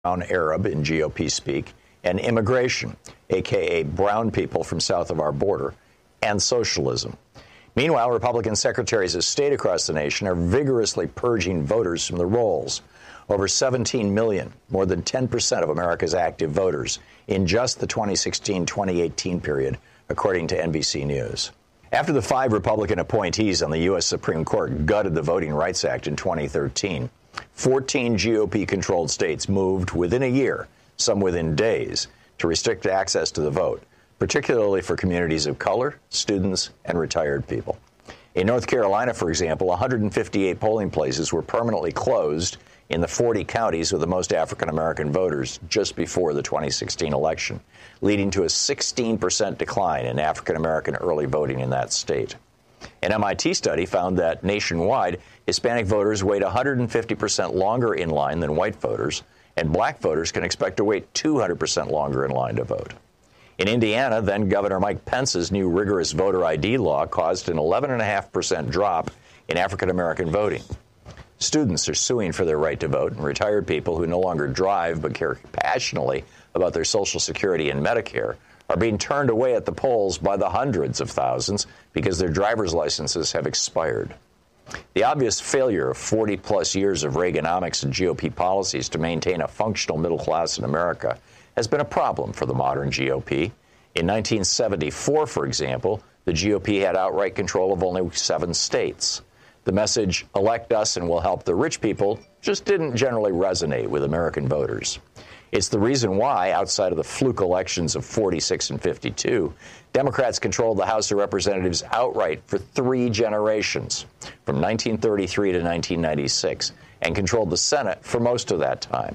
brown Arab in GOP speak, and immigration, a.k.a. brown people from south of our border, and socialism. Meanwhile, Republican secretaries of state across the nation are vigorously purging voters from the rolls. Over 17 million, more than 10% of America's active voters, in just the 2016-2018 period, according to NBC News. After the 5 Republican appointees on the U.S. Supreme Court gutted the Voting Rights Act in 2013, 14 GOP-controlled states moved within a year, some within days, to restrict access to the vote, particularly for communities of color, students, and retired people. In North Carolina, for example, 158 polling places were permanently closed in the 40 counties with the most African-American voters just before the 2016 election, leading to a 16% decline in African-American early voting in that state. An MIT study found that nationwide, Hispanic voters wait 150% longer in line than white voters, and black voters can expect to wait 200% longer in line to vote. In Indiana, then Governor Mike Pence's new rigorous voter ID law caused an 11.5% drop in African-American voting. Students are suing for their right to vote, and retired people who no longer drive but care passionately about their Social Security and Medicare are being turned away at the polls by the hundreds of thousands because their driver's licenses have expired. The obvious failure of 40-plus years of Reaganomics and GOP policies to maintain a functional middle class in America has been a problem for the modern GOP. In 1974, for example, the GOP had outright control of only 7 states. The message, elect us and we'll help the rich people, just didn't generally resonate with American voters. It's the reason why, outside of the fluke elections of 46 and 52, Democrats controlled the House of Representatives outright for 3 generations, from 1933 to 1996, and controlled the Senate for most of that time.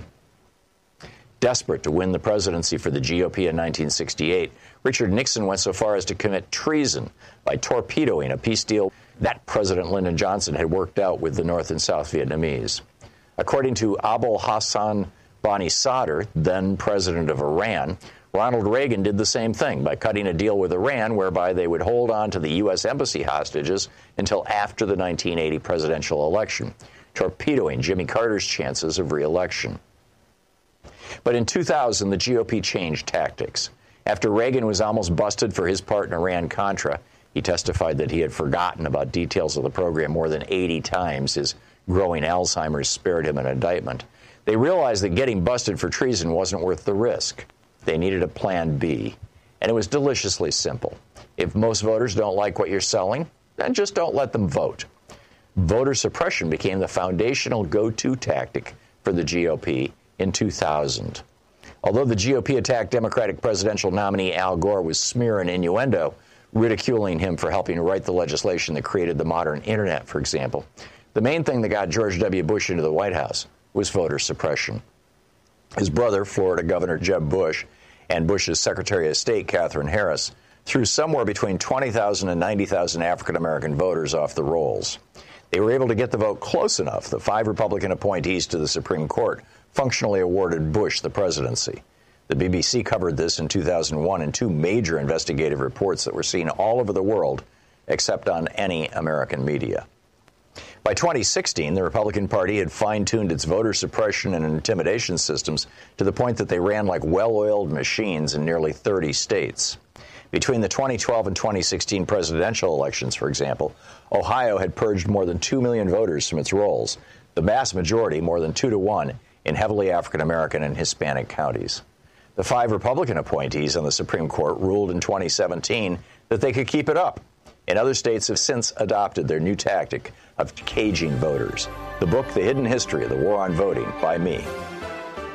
Desperate to win the presidency for the GOP in 1968, Richard Nixon went so far as to commit treason by torpedoing a peace deal that President Lyndon Johnson had worked out with the North and South Vietnamese. According to Abul Hassan Bani Sadr, then president of Iran, Ronald Reagan did the same thing by cutting a deal with Iran whereby they would hold on to the U.S. embassy hostages until after the 1980 presidential election, torpedoing Jimmy Carter's chances of re-election. But in 2000, the GOP changed tactics. After Reagan was almost busted for his part in Iran-Contra, he testified that he had forgotten about details of the program more than 80 times. His growing Alzheimer's spared him an indictment. They realized that getting busted for treason wasn't worth the risk. They needed a plan B, and it was deliciously simple. If most voters don't like what you're selling, then just don't let them vote. Voter suppression became the foundational go-to tactic for the GOP in 2000. Although the GOP attacked Democratic presidential nominee Al Gore with smear and innuendo, ridiculing him for helping write the legislation that created the modern Internet, for example, the main thing that got George W. Bush into the White House was voter suppression. His brother, Florida Governor Jeb Bush, and Bush's Secretary of State, Katherine Harris, threw somewhere between 20,000 and 90,000 African-American voters off the rolls. They were able to get the vote close enough. The 5 Republican appointees to the Supreme Court functionally awarded Bush the presidency. The BBC covered this in 2001 in 2 major investigative reports that were seen all over the world, except on any American media. By 2016, the Republican Party had fine-tuned its voter suppression and intimidation systems to the point that they ran like well-oiled machines in nearly 30 states. Between the 2012 and 2016 presidential elections, for example, Ohio had purged more than 2 million voters from its rolls, the vast majority, more than 2 to 1, in heavily African-American and Hispanic counties. The 5 Republican appointees on the Supreme Court ruled in 2017 that they could keep it up, and other states have since adopted their new tactic of caging voters. The book, The Hidden History of the War on Voting, by me,